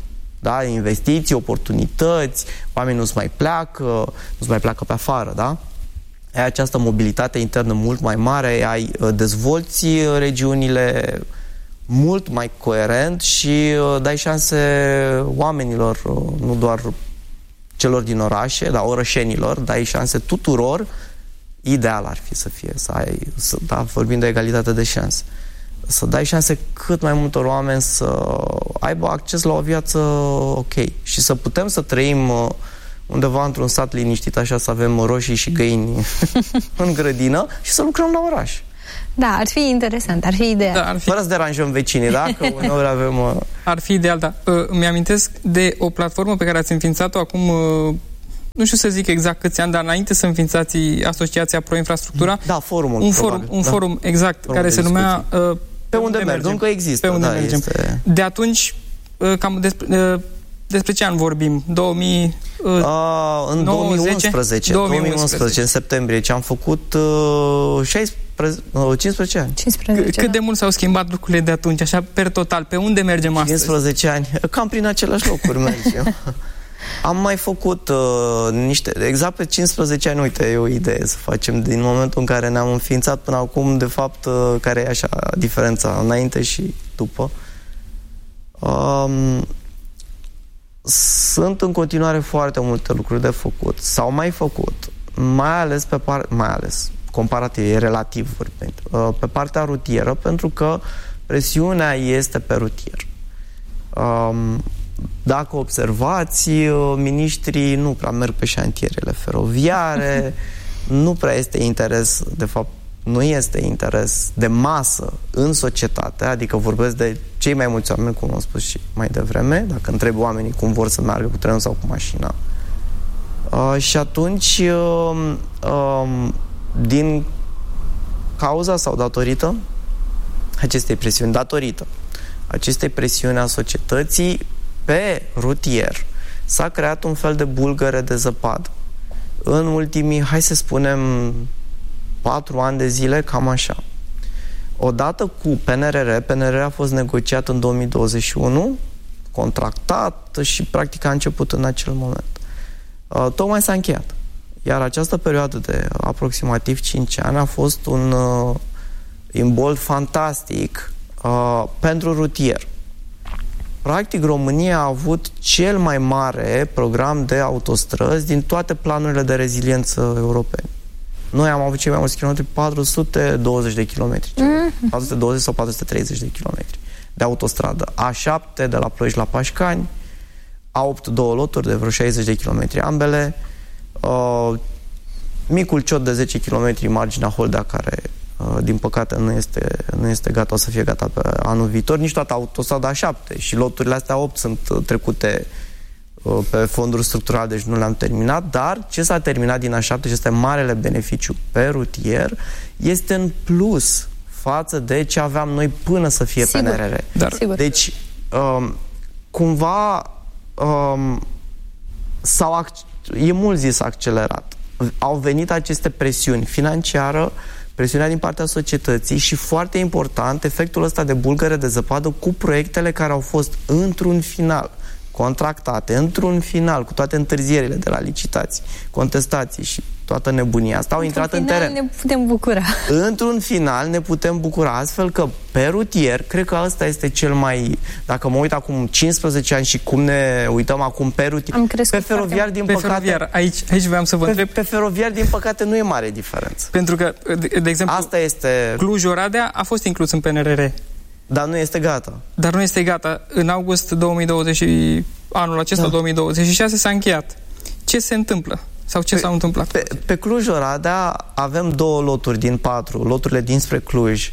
da? Investiții, oportunități, oamenii nu-ți mai pleacă, nu-ți mai pleacă pe afară, da? Ai această mobilitate internă mult mai mare, ai dezvolți regiunile mult mai coerent și dai șanse oamenilor, nu doar celor din orașe, dar orășenilor, dai șanse tuturor. Ideal ar fi să fie, să ai, să, da, vorbim de egalitate de șanse, să dai șanse cât mai multor oameni să aibă acces la o viață ok și să putem să trăim undeva într-un sat liniștit, așa, să avem roșii și găini în grădină și să lucrăm la oraș. Da, ar fi interesant, ar fi ideal. Da, ar fi... Fără să deranjăm vecinii, da? Că uneori avem... Uh... Ar fi ideal, da. Uh, mi-amintesc de o platformă pe care ați înființat-o acum, uh, nu știu să zic exact câți ani, dar înainte să înființați Asociația Pro-Infrastructura. Da, forumul. Un forum, un da. forum exact, forum care se numea... Uh, pe, pe unde, unde mergem, încă există. Pe unde da, mergem. Este... De atunci, uh, cam despre... Uh, Despre ce an vorbim? două mii nouăsprezece? Uh, în două mii unsprezece, două mii unsprezece, în septembrie, ce am făcut uh, șaisprezece, uh, cincisprezece ani. cincisprezece, Cât de mult s-au schimbat lucrurile de atunci, așa, per total? Pe unde mergem astăzi? cincisprezece ani, cam prin același locuri mergem. Am mai făcut uh, niște... Exact pe cincisprezece ani, uite, e o idee să facem din momentul în care ne-am înființat până acum, de fapt, uh, care e așa diferența înainte și după. Um, Sunt în continuare foarte multe lucruri de făcut. S-au mai făcut, mai ales pe par- mai ales, comparativ, e relativ vorbind, pe partea rutieră, pentru că presiunea este pe rutier. Dacă observați, miniștrii nu prea merg pe șantierele feroviare, nu prea este interes, de fapt, nu este interes de masă în societate, adică vorbesc de cei mai mulți oameni, cum am spus și mai devreme, dacă întreb oamenii cum vor să meargă cu trenul sau cu mașina. Uh, și atunci, uh, uh, din cauza sau datorită acestei presiuni, datorită acestei presiuni a societății pe rutier, s-a creat un fel de bulgăre de zăpadă. În ultimii, hai să spunem, patru ani de zile, cam așa. Odată cu P N R R, P N R R a fost negociat în două mii douăzeci și unu, contractat și practic a început în acel moment. Uh, tocmai s-a încheiat. Iar această perioadă de aproximativ cinci ani a fost un uh, imbold fantastic uh, pentru rutier. Practic, România a avut cel mai mare program de autostrăzi din toate planurile de reziliență europene. Noi am avut cei mai mulți kilometri, patru sute douăzeci de kilometri. Mm-hmm. patru sute douăzeci sau patru sute treizeci de kilometri de autostradă. A șapte de la Ploiești la Pașcani, A opt două loturi de vreo șaizeci de kilometri ambele, uh, micul ciot de zece kilometri marginea Holdea, care uh, din păcate nu este, nu este gata, o să fie gata pe anul viitor, nici toată autostrada A șapte și loturile astea opt sunt trecute pe fonduri structurale, deci nu le-am terminat, dar ce s-a terminat din A șapte și este marele beneficiu pe rutier, este în plus față de ce aveam noi până să fie P N R R. Dar, deci, um, cumva um, s-au e mult zis accelerat. Au venit aceste presiuni financiară, presiunea din partea societății și, foarte important, efectul ăsta de bulgăre de zăpadă cu proiectele care au fost într-un final contractate, într-un final, cu toate întârzierile de la licitații, contestații și toată nebunia asta, au intrat în teren. ne putem bucura. Într-un final ne putem bucura, astfel că pe rutier, cred că ăsta este cel mai... Dacă mă uit acum cincisprezece ani și cum ne uităm acum pe rutier, Am pe feroviar, din pe păcate... Feroviar, aici, aici voiam să vă pe, întreb. Pe feroviar, din păcate, nu e mare diferență. Pentru că, de, de exemplu, asta este... Cluj-Oradea a fost inclus în P N R R. Dar nu este gata. Dar nu este gata. În august două mii douăzeci, anul acesta, da. două mii douăzeci și șase, s-a încheiat. Ce se întâmplă? Sau ce s-a întâmplat? Pe, pe Cluj-Oradea avem două loturi din patru, loturile dinspre Cluj.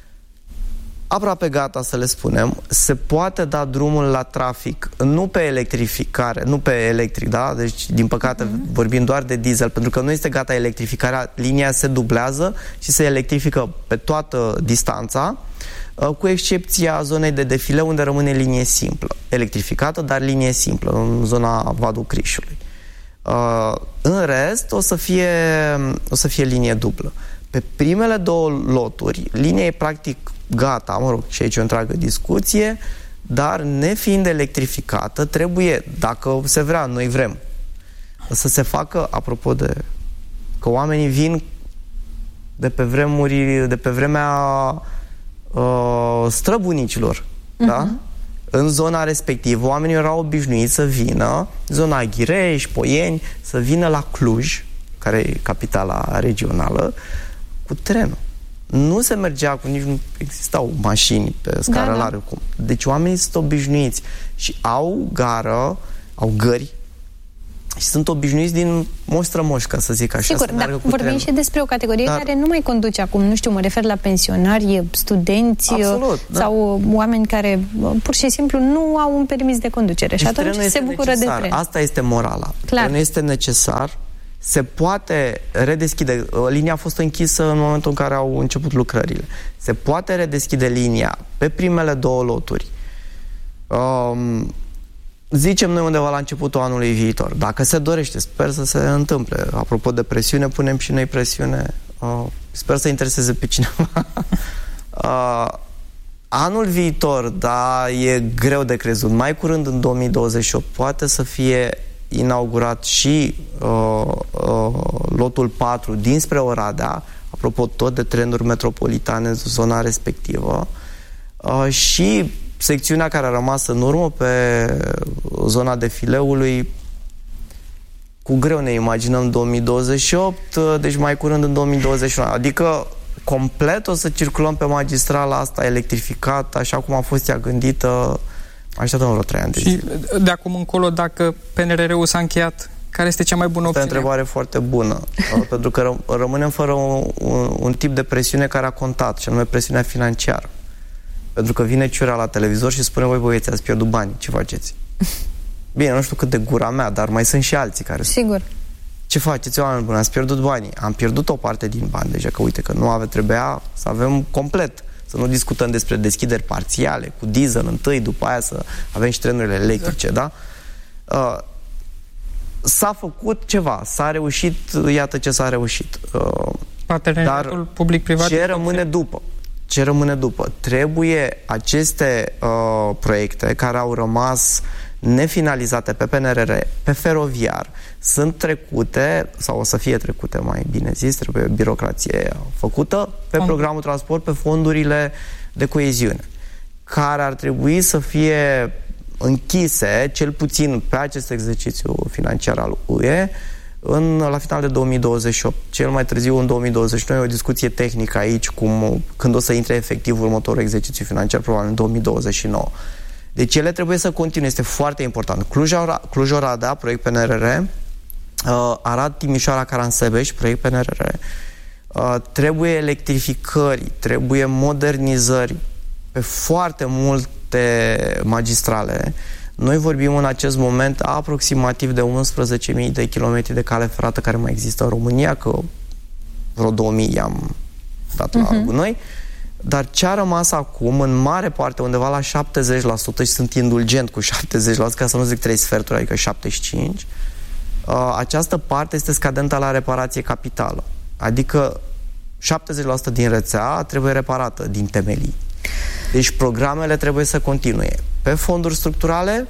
Aproape gata, să le spunem. Se poate da drumul la trafic, nu pe electrificare, nu pe electric, da? Deci, din păcate, mm-hmm. vorbim doar de diesel, pentru că nu este gata electrificarea. Linia se dublează și se electrifică pe toată distanța, cu excepția zonei de defileu, unde rămâne linie simplă, electrificată, dar linie simplă, în zona Vadul Crișului. Uh, în rest, o să fie, o să fie linie dublă. Pe primele două loturi, linia e practic gata, mă rog, și aici o întreagă discuție, dar nefiind electrificată, trebuie, dacă se vrea, noi vrem, să se facă, apropo de că oamenii vin de pe vremuri, de pe vremea uh, străbunicilor, uh-huh. da? În zona respectivă, oamenii erau obișnuiți să vină, zona Ghireș, Poieni, să vină la Cluj, care e capitala regională, cu trenul. Nu se mergea cu, nici nu existau mașini pe scară da, largă. Da. Deci oamenii sunt obișnuiți și au gară, au gări și sunt obișnuiți din moș-strămoș, ca să zic așa. Sigur, dar vorbim trenul. Și despre o categorie dar... care nu mai conduce acum, nu știu, mă refer la pensionari, studenți Absolut, sau da. oameni care pur și simplu nu au un permis de conducere și, și atunci se bucură necesar. de tren. Asta este morala. Clar. Trenul este necesar, se poate redeschide. Linia a fost închisă în momentul în care au început lucrările. Se poate redeschide linia pe primele două loturi. Um, Zicem noi undeva la începutul anului viitor. Dacă se dorește, sper să se întâmple. Apropo de presiune, punem și noi presiune. Uh, sper să intereseze pe cineva. uh, anul viitor, da, e greu de crezut. Mai curând, în două mii douăzeci și opt, poate să fie inaugurat și uh, uh, lotul patru dinspre Oradea, apropo tot de trenuri metropolitane în zona respectivă, uh, și secțiunea care a rămas în urmă pe zona defileului, cu greu ne imaginăm două mii douăzeci și opt, deci mai curând în două mii douăzeci și unu. Adică complet o să circulăm pe magistrala asta electrificată, așa cum a fost ea gândită, așteptăm vreo trei ani de zile. Și de acum încolo, dacă P N R R-ul s-a încheiat, care este cea mai bună opțiune? Asta e o întrebare foarte bună, pentru că rămânem fără un, un, un tip de presiune care a contat, și anume presiunea financiară. Pentru că vine ciura la televizor și spune: voi băieți, ați pierdut bani, ce faceți? Bine, nu știu cât de gura mea, dar mai sunt și alții care Sigur. Ce faceți, oameni buni? Ați pierdut banii. Am pierdut o parte din bani deja, că uite că nu ave, trebuia să avem complet. Să nu discutăm despre deschideri parțiale, cu diesel întâi, după aia să avem și trenurile electrice, exact. Da? Uh, s-a făcut ceva, s-a reușit, iată ce s-a reușit. Uh, Parteneriatul public-privat. Ce rămâne după? Ce rămâne după? Trebuie aceste uh, proiecte care au rămas nefinalizate pe P N R R, pe feroviar, sunt trecute, sau o să fie trecute, mai bine zis, trebuie birocrație făcută, pe programul transport, pe fondurile de coeziune, care ar trebui să fie închise, cel puțin pe acest exercițiu financiar al U E, în, la final de două mii douăzeci și opt. Cel mai târziu în două mii douăzeci și nouă, o discuție tehnică aici, cum, când o să intre efectiv următorul exercițiu financiar, probabil în două mii douăzeci și nouă. Deci ele trebuie să continue, este foarte important. Cluj-Oradea, proiect P N R R, uh, Arad, Timișoara, Caransebeș, proiect P N R R, uh, trebuie electrificări, trebuie modernizări pe foarte multe magistrale. Noi vorbim în acest moment aproximativ de unsprezece mii de kilometri de cale ferată care mai există în România, că vreo două mii i-am dat la uh-huh. gunoi. Dar ce a rămas acum, în mare parte, undeva la șaptezeci la sută, și sunt indulgent cu șaptezeci la sută, ca să nu zic trei sferturi, adică șaptezeci și cinci la sută, uh, această parte este scadentă la reparație capitală. Adică șaptezeci la sută din rețea trebuie reparată din temelii. Deci programele trebuie să continue pe fonduri structurale,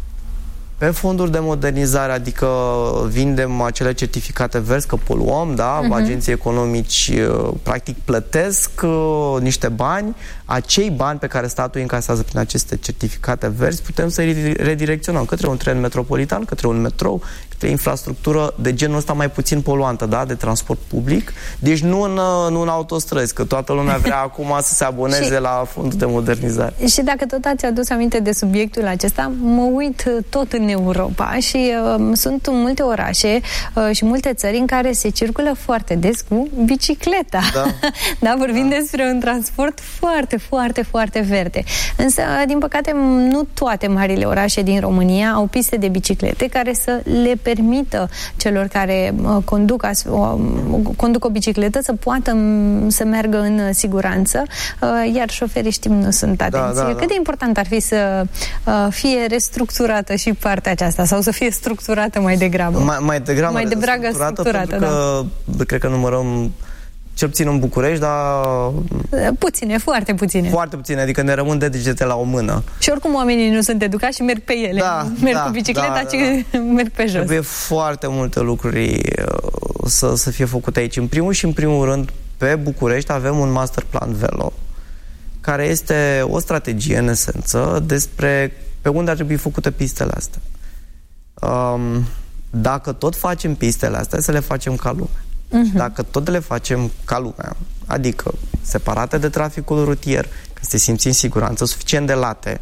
pe fonduri de modernizare, adică vindem acele certificate verzi, că poluăm, da? Uh-huh. Agenții economici practic plătesc uh, niște bani, acei bani pe care statul îi încasează prin aceste certificate verzi putem să îi redirecționăm către un tren metropolitan, către un metrou, către infrastructură de genul ăsta mai puțin poluantă, da? De transport public. Deci nu în, nu în autostrăzi, că toată lumea vrea acum să se aboneze și, la fondul de modernizare. Și dacă tot ați adus aminte de subiectul acesta, mă uit tot în Europa și uh, sunt multe orașe uh, și multe țări în care se circulă foarte des cu bicicleta. Da, da vorbim da. despre un transport foarte, foarte, foarte verde. Însă, din păcate, nu toate marile orașe din România au piste de biciclete care să le permită celor care uh, conduc, uh, conduc o bicicletă să poată um, să meargă în siguranță, uh, iar șoferii, știm, nu sunt atenți. Da, da, da. Cât de important ar fi să uh, fie restructurată și partea aceasta, sau să fie structurată mai degrabă? Mai, mai degrabă mai degrabă structurată, structurată, pentru da. că cred că numărăm cel puțin în București, dar... Puține, foarte puține. Foarte puține, adică ne rămân de degete la o mână. Și oricum oamenii nu sunt educați și merg pe ele. Da, merg da, cu bicicleta, da, da, ci da. merg pe jos. Trebuie foarte multe lucruri să, să fie făcute aici. În primul și în primul rând, pe București avem un master plan Velo, care este o strategie, în esență, despre pe unde ar trebui făcute pistele astea. Um, dacă tot facem pistele astea, să le facem ca lumea. Uh-huh. Dacă tot le facem ca lumea, adică separate de traficul rutier, ca să te simți în siguranță, suficient de late,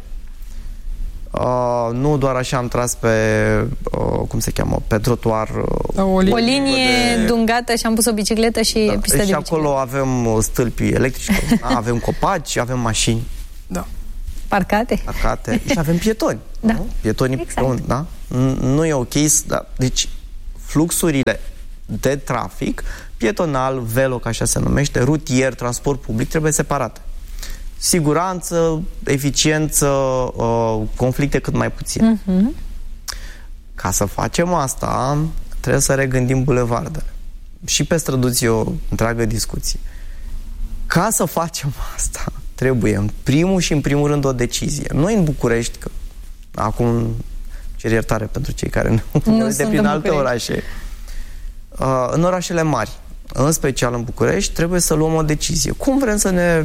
uh, nu doar așa am tras pe, uh, cum se cheamă, pe trotuar. Uh, o linie, o linie de... dungată și am pus o bicicletă și da, pistă de și bicicletă. acolo avem stâlpi electrici, avem copaci, avem mașini. Da. Parcate. Parcate. Și avem pietoni. Da. Nu? Pietonii, exact. Da? Nu e ok. Da. Deci, fluxurile de trafic, pietonal, velo, ca așa se numește, rutier, transport public, trebuie separate. Siguranță, eficiență, uh, conflicte cât mai puțin. Uh-huh. Ca să facem asta, trebuie să regândim bulevardele. Și pe străduți e o întreagă discuție. Ca să facem asta, trebuie în primul și în primul rând o decizie. Noi în București, că acum cer iertare pentru cei care nu, nu de prin alte orașe, uh, în orașele mari, în special în București, trebuie să luăm o decizie. Cum vrem să ne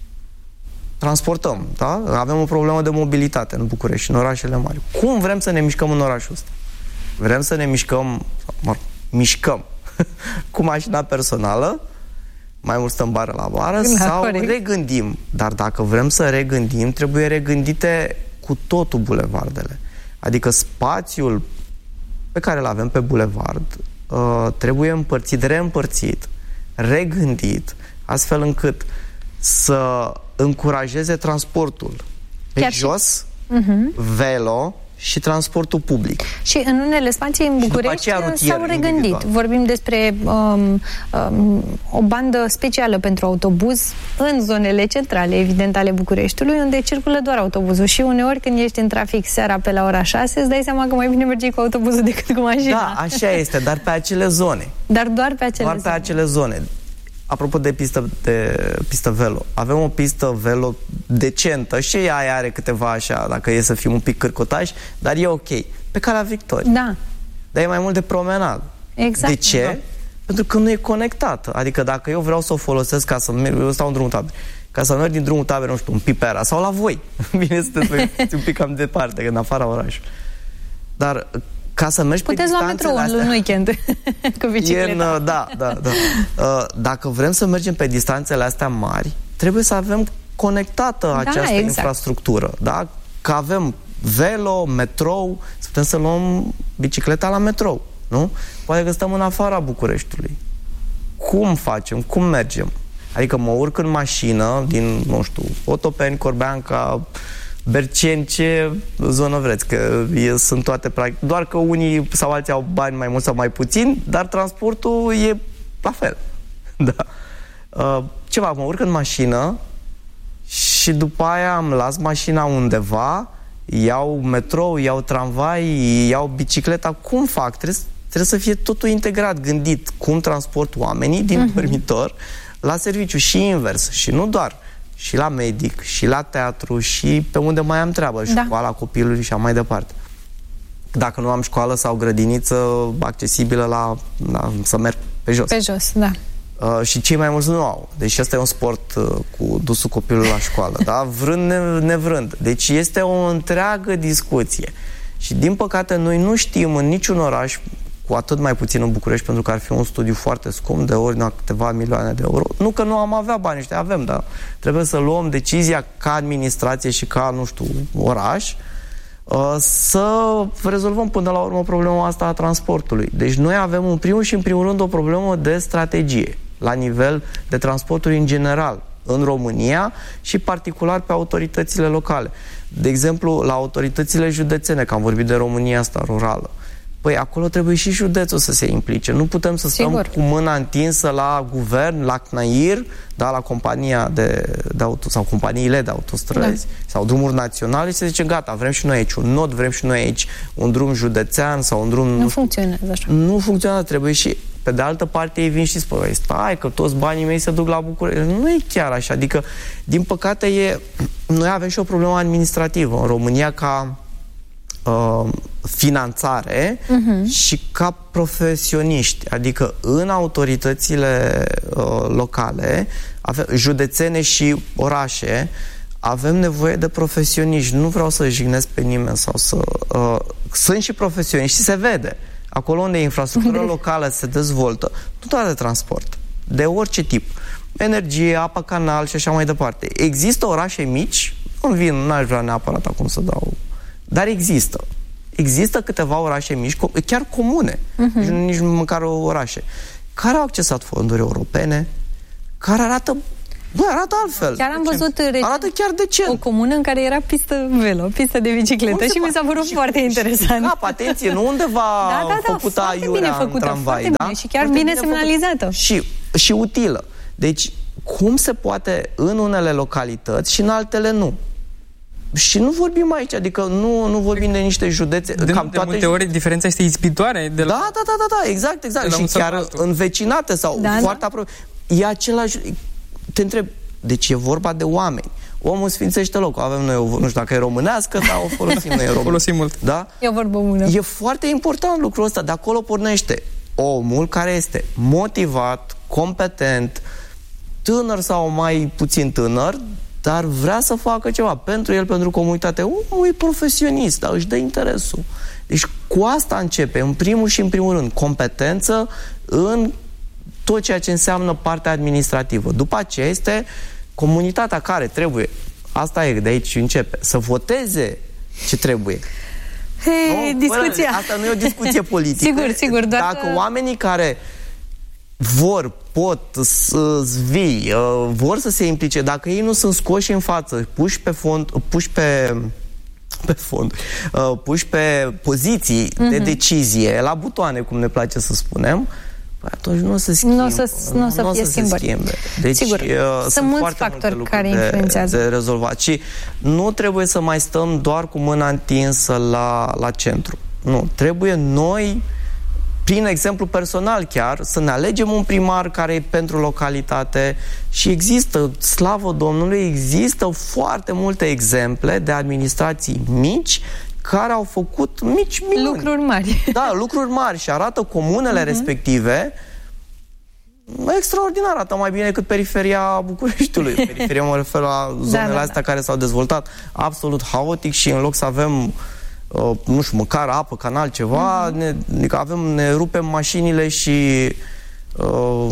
transportăm? Da? Avem o problemă de mobilitate în București, în orașele mari. Cum vrem să ne mișcăm în orașul ăsta? Vrem să ne mișcăm, mă, mișcăm cu mașina personală, mai mult stăm bară la bară, da, sau corect. Regândim. Dar dacă vrem să regândim, trebuie regândite cu totul bulevardele. Adică spațiul pe care îl avem pe bulevard uh, trebuie împărțit, reîmpărțit, regândit, astfel încât să încurajeze transportul pe Chiar jos, și... uh-huh. velo și transportul public. Și în unele spații în București s-au regândit. Individual. Vorbim despre um, um, o bandă specială pentru autobuz în zonele centrale, evident, ale Bucureștiului, unde circulă doar autobuzul. Și uneori când ești în trafic seara pe la ora șase, îți dai seama că mai bine mergi cu autobuzul decât cu mașina. Da, așa este, dar pe acele zone. Dar doar pe acele doar zone. pe acele zone. Apropo de pistă, de pistă velo, avem o pistă velo decentă și ea are câteva așa, dacă e să fim un pic cârcotași, dar e ok. Pe Calea Victoriei. Da. Dar e mai mult de promenadă. Exact. De ce? Da. Pentru că nu e conectată. Adică dacă eu vreau să o folosesc ca să merg, eu stau în drumul taberei, ca să merg din drumul taberei, nu știu, în Pipera sau la voi. Bine, sunteți un pic cam departe, în afara orașului. Dar ca să mergi Puteți pe lua metrou în weekend cu bicicleta. În, da, da, da. Dacă vrem să mergem pe distanțele astea mari, trebuie să avem conectată da, această exact. infrastructură. Da? Că avem velo, metrou, să putem să luăm bicicleta la metrou. Nu? Poate că stăm în afara Bucureștiului. Cum facem? Cum mergem? Adică mă urc în mașină din, nu știu, Otopeni, Corbeanca, Berceni, ce zonă vreți, că e, sunt toate practic, doar că unii sau alții au bani mai mult sau mai puțin, dar transportul e la fel. Da. Uh, ceva, mă urc în mașină și după aia îmi las mașina undeva, iau metrou, iau tramvai, iau bicicleta. Cum fac? Trebuie, trebuie să fie totul integrat, gândit cum transport oamenii din uh-huh. dormitor la serviciu și invers. Și nu doar și la medic, și la teatru, și pe unde mai am treabă, da. Școala copilului și mai departe. Dacă nu am școală sau grădiniță accesibilă la, la să merg pe jos. Pe jos, da. Uh, și cei mai mulți nu au. Deci asta e un sport uh, cu dusul copilului la școală, da? Vrând, ne, nevrând. Deci este o întreagă discuție. Și din păcate noi nu știm în niciun oraș, cu atât mai puțin în București, pentru că ar fi un studiu foarte scump, de ori la câteva milioane de euro. Nu că nu am avea bani ăștia, avem, dar trebuie să luăm decizia ca administrație și ca, nu știu, oraș, să rezolvăm până la urmă problema asta a transportului. Deci noi avem în primul și în primul rând o problemă de strategie la nivel de transporturi în general în România și particular pe autoritățile locale. De exemplu, la autoritățile județene, că am vorbit de România asta rurală, păi acolo trebuie și județul să se implice. Nu putem să stăm Sigur. cu mâna întinsă la guvern, la C N A I R, da, la compania de, de auto, sau companiile de autostrăzi, da. sau drumuri naționale și se zice, gata, vrem și noi aici un nod, vrem și noi aici un drum județean sau un drum... Nu, nu funcționează așa. Nu funcționează, trebuie și pe de altă parte ei vin și spun, stai că toți banii mei se duc la București. Nu e chiar așa, adică din păcate e, noi avem și o problemă administrativă în România ca uh, finanțare uh-huh. și ca profesioniști, adică în autoritățile uh, locale, ave- județene și orașe, avem nevoie de profesioniști. Nu vreau să jignesc pe nimeni sau să... Uh, sunt și profesioniști și se vede. Acolo unde infrastructura locală se dezvoltă, nu doar de transport, de orice tip. Energie, apă, canal și așa mai departe. Există orașe mici, nu vin, n-aș vrea neapărat acum să dau... Dar există. Există câteva orașe mici, chiar comune, uh-huh. nici măcar orașe, care au accesat fonduri europene, care arată Bă, arată altfel. Chiar am văzut recent arată chiar decent. o comună în care era pistă velo, pistă de bicicletă și mi s-a părut și, foarte interesant. Cap, atenție, nu undeva da, da, da, făcută aiurea bine făcută, în tramvai, foarte da? bine și chiar foarte bine, bine semnalizată. Și, și utilă. Deci, cum se poate în unele localități și în altele nu? Și nu vorbim aici, adică nu, nu vorbim de niște județe. De, cam de toate multe ori diferența este ispitoare. De la... Da, da, da, da, da, exact, exact. Și chiar învecinate sau da, foarte da. aproape. E același... Te întreb, deci e vorba de oameni. Omul sfințește locul. Avem noi, o, nu știu dacă e românească, dar o folosim noi român. Folosim mult. Da? E o vorbă bună. E foarte important lucrul ăsta. De acolo pornește omul care este motivat, competent, tânăr sau mai puțin tânăr, dar vrea să facă ceva pentru el, pentru comunitate. Omul e profesionist, dar își dă interesul. Deci cu asta începe, în primul și în primul rând, competență în tot ceea ce înseamnă partea administrativă. După aceea este comunitatea care trebuie, asta e, de aici începe, să voteze ce trebuie. Hei, no? discuția. Fără, asta nu e o discuție politică. Sigur, sigur. Doar Dacă că... oamenii care vor, pot să zvii, vor să se implice, dacă ei nu sunt scoși în față, puși pe fond, puși pe pe fond, puși pe poziții mm-hmm. de decizie, la butoane, cum ne place să spunem, păi atunci nu o să schimbe. Nu o să, nu o să nu fie să schimbări. Se schimbe. Deci, sigur, uh, sunt, sunt mulți factori care de, influențează. de rezolvat. Și nu trebuie să mai stăm doar cu mâna întinsă la, la centru. Nu, trebuie noi, prin exemplu personal chiar, să ne alegem un primar care e pentru localitate și există, slavă Domnului, există foarte multe exemple de administrații mici care au făcut mici minuni. Lucruri mari. Da, lucruri mari și arată comunele uh-huh. respective extraordinar, arată mai bine decât periferia Bucureștiului. Periferia mă refer la zonele da, da, astea da. care s-au dezvoltat absolut haotic și în loc să avem Uh, nu știu, măcar apă, canal, ceva, mm-hmm. ne, adică avem, ne rupem mașinile și uh,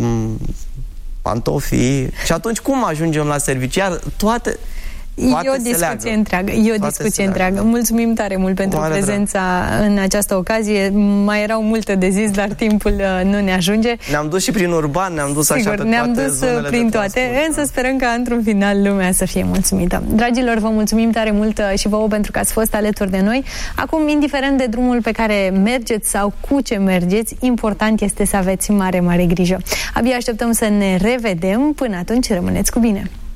pantofii și atunci cum ajungem la servicii? Iar toate... E o discuție întreagă. E o discuție întreagă. Mulțumim tare mult pentru Mare prezența drag. în această ocazie. Mai erau multe de zis, dar timpul nu ne ajunge. Ne-am dus și prin urban, ne-am dus Sigur, așa pe ne-am toate dus zonele prin toate, însă sperăm ca într-un final lumea să fie mulțumită. Dragilor, vă mulțumim tare mult și vouă pentru că ați fost alături de noi. Acum, indiferent de drumul pe care mergeți sau cu ce mergeți, important este să aveți mare, mare grijă. Abia așteptăm să ne revedem. Până atunci, rămâneți cu bine!